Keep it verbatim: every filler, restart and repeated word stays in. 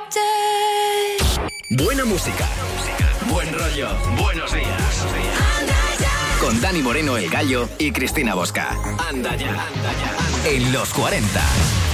Buena música, buen rollo, buenos días. Con Dani Moreno, El Gallo y Cristina Bosca. Anda ya, anda ya. En los cuarenta.